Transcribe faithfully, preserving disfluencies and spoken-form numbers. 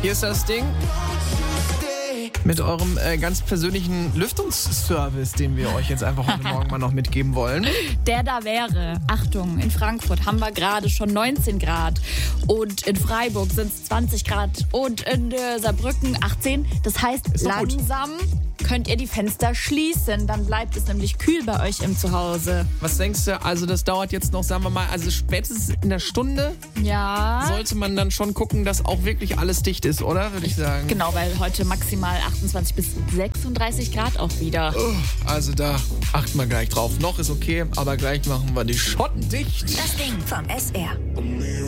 Hier ist das Ding mit eurem äh, ganz persönlichen Lüftungsservice, den wir euch jetzt einfach heute Morgen mal noch mitgeben wollen. Der da wäre, Achtung, in Frankfurt haben wir gerade schon neunzehn Grad und in Freiburg sind es zwanzig Grad und in äh, Saarbrücken achtzehn. Das heißt, langsam könnt ihr die Fenster schließen, dann bleibt es nämlich kühl bei euch im Zuhause. Was denkst du, also das dauert jetzt noch, sagen wir mal, also spätestens in der Stunde Ja. sollte man dann schon gucken, dass auch wirklich alles dicht ist, oder? Würde ich sagen. Genau, weil heute maximal achtundzwanzig bis sechsunddreißig Grad auch wieder. Also da achten wir gleich drauf. Noch ist okay, aber gleich machen wir die Schotten dicht. Das Ding vom S R.